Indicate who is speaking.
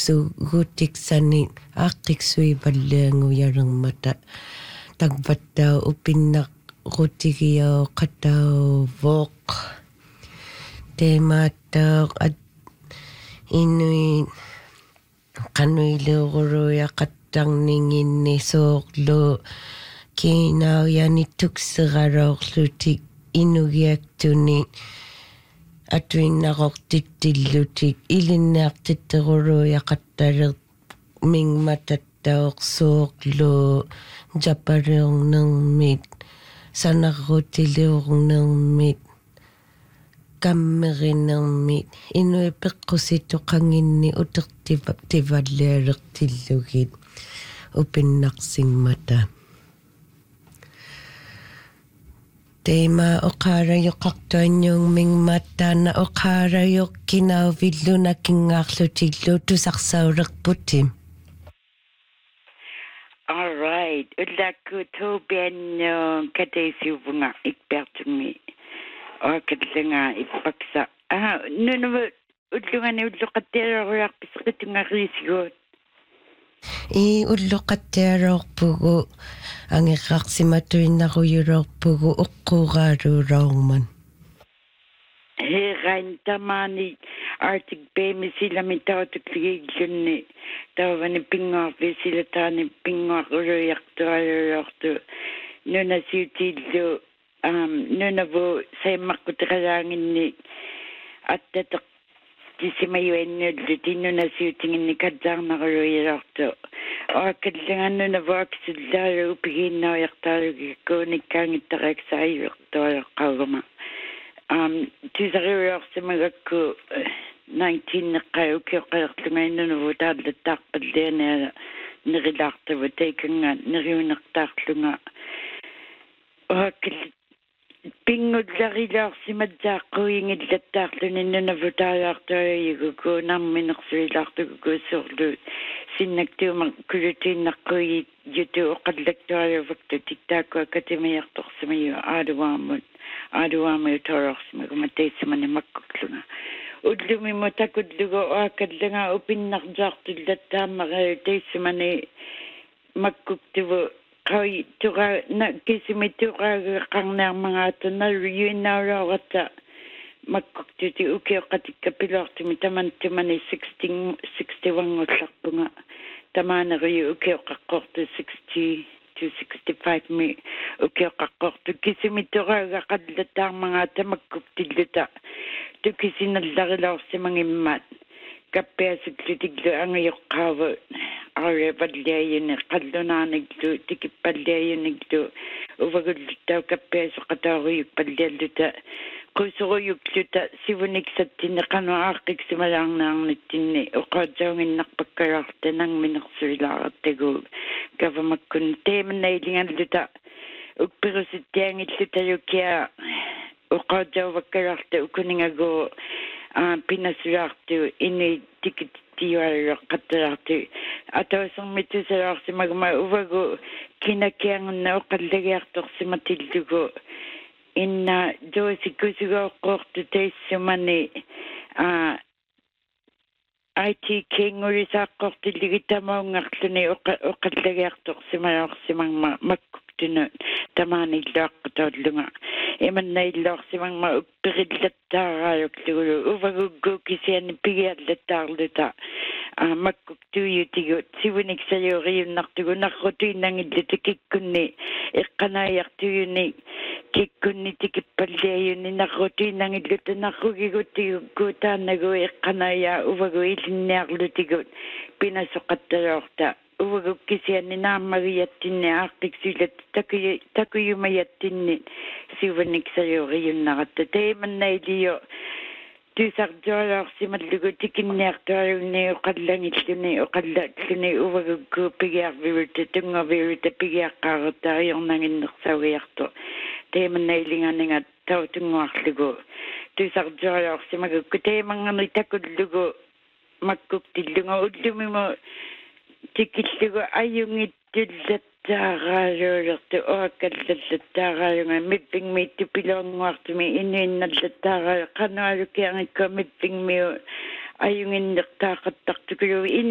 Speaker 1: guutiksani aaqiksui pallianguyalermata takvattaa upinnaq rutigiao qatau voq teemaattaaq at inui qanuileuruluya qattarninginni sooqlu kiinauyani tukseraorlutik inugiaktuni atuinnaqortittillutik ilinneartitteruluya qattaler mingmatattaoqsuuqlu japariornermit sanarrutiliornermit kammerinermit inui peqqusitoqanginni utertivallialertillugit upinnaqsingmata teema oqaarayoqartuanniung mingmattaana oqaarayokkinauviluna kingaarlutillu tusarsaulерпутим.
Speaker 2: All right. Ullaku tobianno kateisuvunga ikpertumi. Oakatlenga ipaksa. Nunu ullungani ulluqatteeroriarpisqitungariisigut.
Speaker 1: Ulluqatteerorpugu angeqarsimatuinnaruyulorpugu uqquraaluuraorman.
Speaker 2: Heerain tamani Arctic Bay misilami tautukligillunni tawani pingoarvisilataani pingoaruluyartualulortu nunasiutillu nunavu saimaqquteraanginni attateq kisimayuannullu tinnunasiutinginni kattaarnaruluyilortu oakkallanganuna vaaksullaalu upigiinnaujaqtaalugikkuunikkaangittaraaksaajuertualeqqaugama tusariuliorsimagakku 19 neqqayukioqalerlungainunu vutaallattaarpallianaala nerilaartavu taikunga neriunertaarlunga oakkal pingullarilaarsimatsaaqquingillattarluni nunavutaalaartuayuguku narminersuilaartugukuusorlu sinnaktuuma kulutiinnaqqui yutu oqallaktualuvaktu tiktaakku akatimiartorsimayu aaduaamu tororsimagumatteissamani makkuklunga ullumi mutakudlugu oakallanga upinnarjaartullattaammaru teissamani makkuktuvu qawi tuqa na kisimituqaagu qarnearmangaatanalu yuinnauluaratta makkuktuti ukioqatikkapiluartumi tamantumani 61 tamaaneriyu ukioqaqqortu 60 to 65 mi ukioqaqqortu kisimituqaaga qallattaarmangaata makkuktilluta tukisinallarilaorsimangimmaat kappiasuklutiglu angayoqqaavu arevalliayuni qallunaaniglu tikippalliayuniglu uvagulluttau kappiasuqataaruyuk pallialluta qusuruyukluta sivuniksattinni qanu aaqqiksimalaarnaarnittinni uqaatsaunginnarpakkalaartanangminersuilaarattagu gavamakkun teemannailingalluta ukpirusittiangillutalukia uqaatsauvakkalarta ukuningagu pinasulaartu inni tikittiualuqqattalartu atausermitusalaarsimaguma uvagu kinakiangunna oqallagiartorsimatillugu inna doosikusugaoqqortu teissumani IT kingulisaqqortilligitamaungarluni oqallagiartorsimalaorsimangma makkuktunu tamaanillaaqqutollunga imannailloorsimangma uppirillattaaraaluklugulu uvaguggu kisiani pigiallattaarluta makkuktuuyutigut sivuniksajuuriunnartugu narrutuinnangillutu kikkunni iqqanaajartuyuni kikkunni tikippalliayuni narrutuinnangillutu narrugiguttigukku taannagu iqqanaaja uvagu ilinniarlutigut pinasoqattaloorta uvagukkisiani naammagiattinni aaqqiksuilat takuyumayattinni sivuniksajuuriunnaratta teemannailiyo tusarjoalaorsimallugu tikinniartualunni uqallangilluni uqallalluni uvagukku pigiarviruta tungaviruta pigiaqqaaruttariornanginnersauiartu teemannailinganinga tautunguarlugu tusarjoalaorsimagukku teemangani takullugu makkuktilluga ullumimo tikillugu ajungittullattaaraaluulertu oakallallatаарaalunga mippingmiittu piloonguartumi innuinnallattaaraalu qanualukiangikka mippingmiu ajunginnertaaqattartukulu